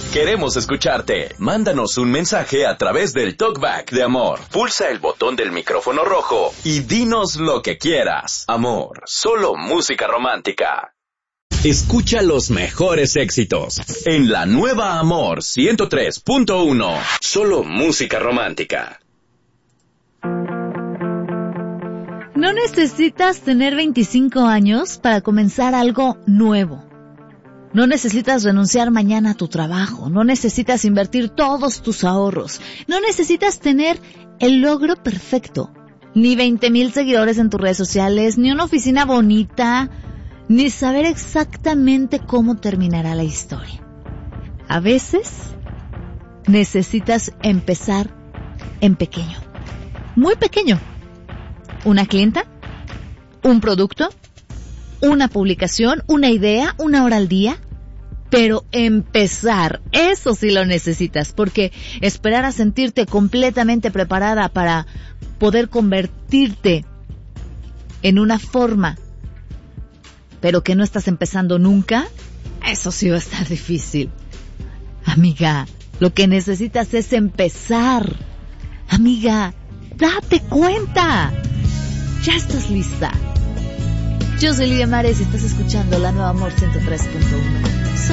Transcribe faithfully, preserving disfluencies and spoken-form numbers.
Queremos escucharte. Mándanos un mensaje a través del TalkBack de Amor. Pulsa el botón del micrófono rojo y dinos lo que quieras. Amor, solo música romántica. Escucha los mejores éxitos en la nueva Amor ciento tres punto uno. Solo música romántica. No necesitas tener veinticinco años para comenzar algo nuevo. No necesitas renunciar mañana a tu trabajo. No necesitas invertir todos tus ahorros. No necesitas tener el logro perfecto. Ni veinte mil seguidores en tus redes sociales, ni una oficina bonita, ni saber exactamente cómo terminará la historia. A veces necesitas empezar en pequeño. Muy pequeño. ¿Una clienta? ¿Un producto? ¿Una publicación? ¿Una idea? ¿Una hora al día? Pero empezar, eso sí lo necesitas, porque esperar a sentirte completamente preparada para poder convertirte en una forma, pero que no estás empezando nunca, eso sí va a estar difícil. Amiga, lo que necesitas es empezar. Amiga, date cuenta. Ya estás lista. Yo soy Lidia Mares y estás escuchando la nueva Amor ciento tres punto uno.